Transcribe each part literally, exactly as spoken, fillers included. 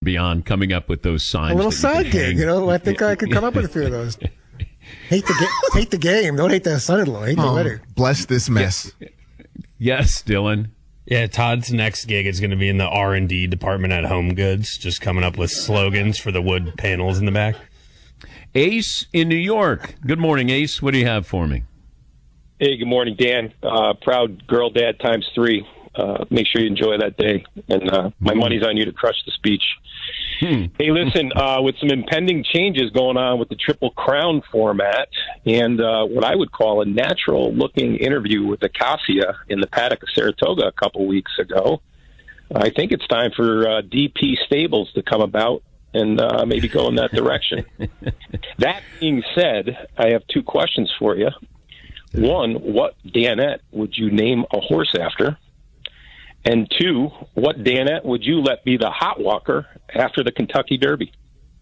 beyond coming up with those signs. A little that you side can gig, hang. you know. I think I could come up with a few of those. Hate the ga- hate the game. Don't hate the son-in-law. Hate the Oh, wedding. bless this mess. Yes, Dylan. Yeah, Todd's next gig is going to be in the R and D department at Home Goods, just coming up with slogans for the wood panels in the back. Ace in New York. Good morning, Ace. What do you have for me? Hey, good morning, Dan. Uh, proud girl dad times three. Uh, make sure you enjoy that day. And uh, my money's on you to crush the speech. Hmm. Hey, listen, uh, with some impending changes going on with the Triple Crown format and uh, what I would call a natural-looking interview with Acacia in the paddock of Saratoga a couple weeks ago, I think it's time for uh, D P Stables to come about and uh, maybe go in that direction. That being said, I have two questions for you. One, what Danette would you name a horse after? And two, what Danette would you let be the hot walker after the Kentucky Derby?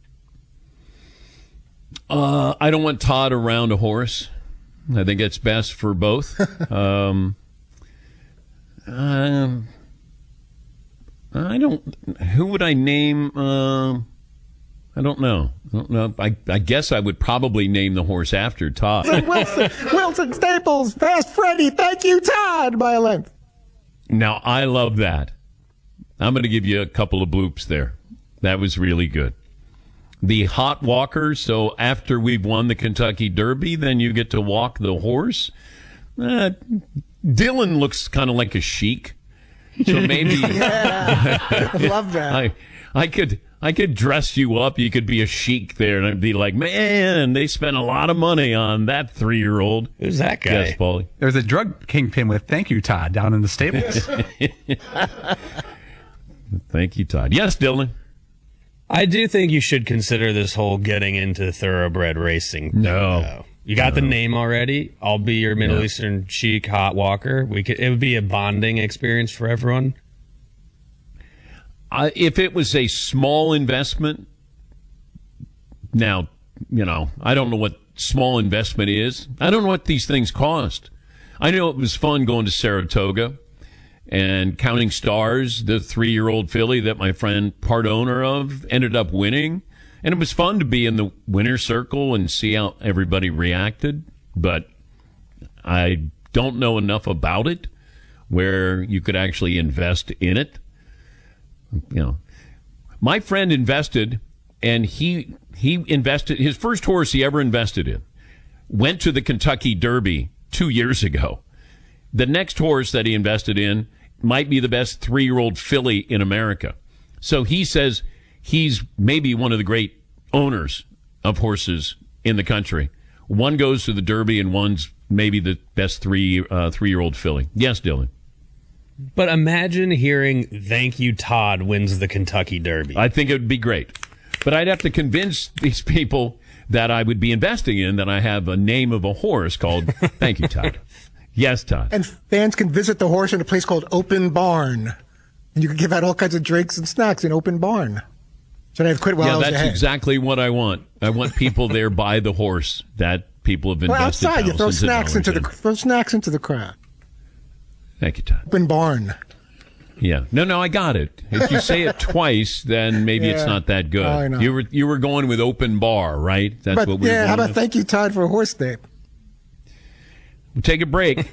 Uh, I don't want Todd around a horse. I think it's best for both. um, um, I don't. Who would I name? Uh, I don't know. I don't know. I, I guess I would probably name the horse after Todd. Wilson, Wilson Staples, Fast Freddy, thank you, Todd, by a length. Now, I love that. I'm going to give you a couple of bloops there. That was really good. The hot walker, so after we've won the Kentucky Derby, then you get to walk the horse. Uh, Dylan looks kind of like a sheik. So maybe Yeah, I love that. I, I could I could dress you up. You could be a sheik there, and I'd be like, man, they spent a lot of money on that three-year-old. Who's that guy? Yes, Paulie. There's a drug kingpin with "Thank you, Todd" down in the stables. Thank you, Todd. Yes, Dylan. I do think you should consider this whole getting into thoroughbred racing. No. Uh, you got the name already. I'll be your Middle Yeah. Eastern chic hot walker. We could. It would be a bonding experience for everyone. Uh, if it was a small investment, now, you know, I don't know what small investment is. I don't know what these things cost. I know it was fun going to Saratoga and Counting Stars, the three-year-old filly that my friend, part owner of, ended up winning. And it was fun to be in the winner's circle and see how everybody reacted. But I don't know enough about it where you could actually invest in it. You know, my friend invested, and he he invested his first horse he ever invested in went to the Kentucky Derby two years ago. The next horse that he invested in might be the best three-year-old filly in America. So he says he's maybe one of the great owners of horses in the country. One goes to the Derby, and one's maybe the best three uh, three-year-old filly. Yes, Dylan. But imagine hearing "Thank you, Todd" wins the Kentucky Derby. I think it would be great. But I'd have to convince these people that I would be investing in that I have a name of a horse called Thank You, Todd. Yes, Todd. And fans can visit the horse in a place called Open Barn. And you can give out all kinds of drinks and snacks in Open Barn. Should I have quit while I Yeah, was that's ahead? exactly what I want. I want people there by the horse that people have Well, invested outside, you throw thousands of snacks into the dollars in. throw snacks into the crowd. Thank you, Todd. Open Barn. Yeah. No, no, I got it. If you say it twice, then maybe Yeah. it's not that good. I know. You were you were going with Open Bar, right? That's But what we were yeah, going how about with. thank you, Todd, for a horse name? We'll take a break.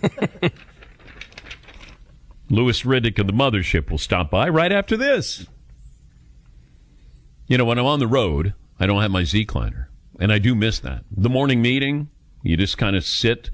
Lewis Riddick of the Mothership will stop by right after this. You know, when I'm on the road, I don't have my Z-Cliner, and I do miss that. The morning meeting, you just kind of sit.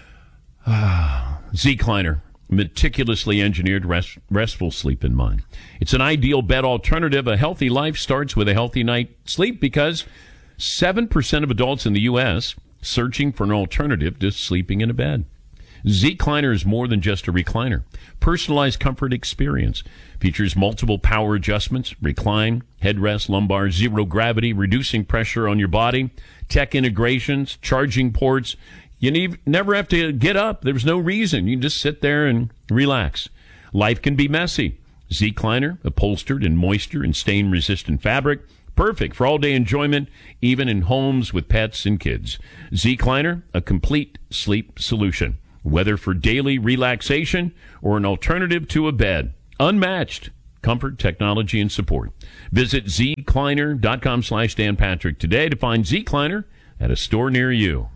Z-Cliner, meticulously engineered rest, restful sleep in mind. It's an ideal bed alternative. A healthy life starts with a healthy night's sleep because seven percent of adults in the U S searching for an alternative to sleeping in a bed. Z-Cliner is more than just a recliner. Personalized comfort experience. Features multiple power adjustments, recline, headrest, lumbar, zero gravity, reducing pressure on your body, tech integrations, charging ports. You need, never have to get up. There's no reason. You can just sit there and relax. Life can be messy. Z-Cliner, upholstered in moisture and stain-resistant fabric. Perfect for all-day enjoyment, even in homes with pets and kids. Z-Cliner, a complete sleep solution. Whether for daily relaxation or an alternative to a bed. Unmatched. comfort, technology, and support. Visit zkleiner dot com slash Dan Patrick today to find Zkleiner at a store near you.